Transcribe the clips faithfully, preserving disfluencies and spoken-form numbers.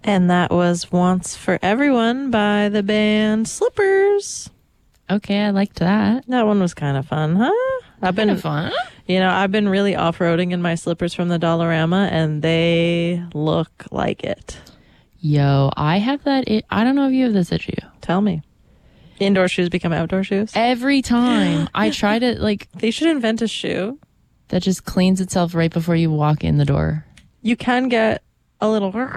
And that was Wants for Everyone by the band Slippers. Okay, I liked that. That one was kind of fun, huh? I've been Kind of fun. You know, I've been really off-roading in my slippers from the Dollarama, and they look like it. Yo, I have that. I I don't know if you have this issue. Tell me. Indoor shoes become outdoor shoes? Every time I try to, like, They should invent a shoe. that just cleans itself right before you walk in the door. You can get a little thing.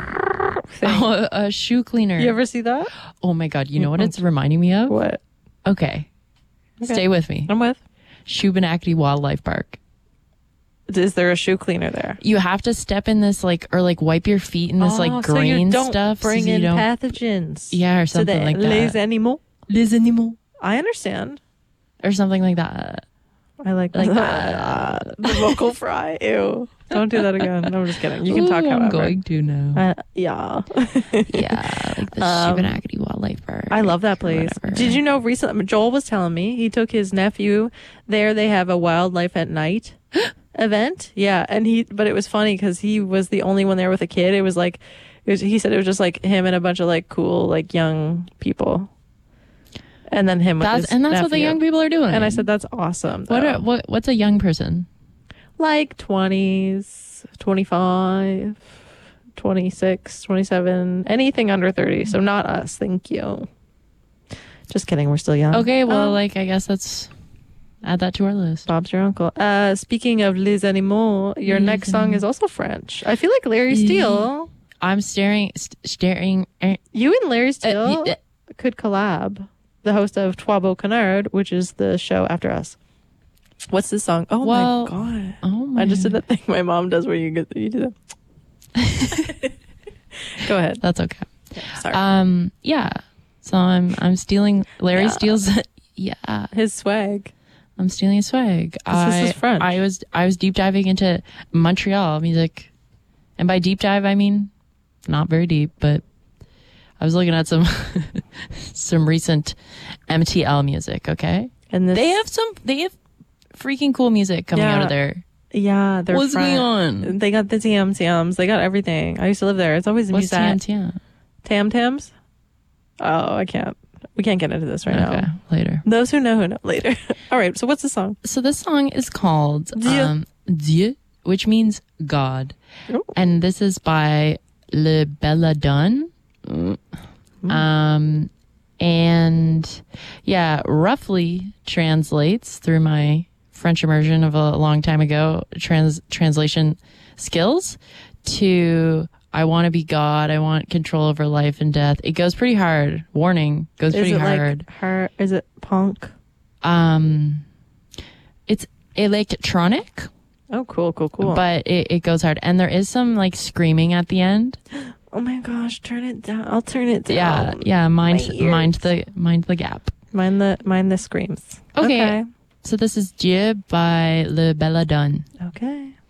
Oh, a, a shoe cleaner. You ever see that? Oh my God. You know what it's reminding me of? What? Okay. Okay. Stay with me. I'm with. Shubenacadie Wildlife Park. Is there a shoe cleaner there? You have to step in this, like, or like wipe your feet in this, like, so you green don't stuff. bring so you in don't, pathogens. Yeah, or something to the like that. Les animaux. Les animaux. I understand. Or something like that. I like, Like that. the vocal fry. Ew. Don't do that again. I'm just kidding. You can Ooh, talk however. I'm going to now. Uh, yeah. Yeah, like the Um, Shubenacadie Wildlife Park. I love that or place. whatever. Did you know recently, Joel was telling me he took his nephew there. They have a wildlife at night event. Yeah. And he, but it was funny because he was the only one there with a kid. It was like, it was, he said it was just like him and a bunch of like cool, like young people. And then him with That's, his and that's what the nephew. young people are doing. And I said, that's awesome. what, though. are, what what's a young person? Like twenties, twenty-five, twenty-six, twenty-seven, anything under thirty. So not us. Thank you. Just kidding. We're still young. Okay, well, Um, like, I guess that's, add that to our list. Bob's your uncle. Uh, speaking of Les Animaux, your Les next song is also French. I feel like Larry Steele, I'm staring, st- staring. eh, you and Larry Steele y- could collab. The host of Trois Beaux Canards, which is the show after us. What's this song? Oh Well, my god! Oh my I just did that thing my mom does where you get you do that. Go ahead. That's okay. Sorry. Um, yeah. So I'm I'm stealing Larry Yeah. Steele's. Yeah, His swag. I'm stealing his swag. I, is French. I was I was deep diving into Montreal music, and by deep dive I mean not very deep, but I was looking at some some recent M T L music. Okay, And this, they have some they have freaking cool music coming out Yeah. of there. yeah, they're What's French. going on? They got the T M T Ms. They got everything. I used to live there. It's always What's T M music. T M? Tam Tams? Oh, I can't. We can't get into this right Okay, now. later. Those who know who know later. All right. So what's the song? So this song is called Dieu. um, Dieu, which means God. Ooh. And this is by Le Belladone. Um, and yeah, roughly translates through my French immersion of a long time ago, trans translation skills to I want to be God. I want control over life and death. It goes pretty hard. Warning, goes Is pretty it hard. like her? Is it punk? Um, it's electronic, Oh, cool, cool, cool. but it, it goes hard. And there is some like screaming at the end. oh my gosh, turn it down. I'll turn it down. Yeah, yeah. Mind, My ears. mind the, mind the gap. Mind the mind the screams. Okay. Okay. So this is Dieu by Le Belladone. Okay.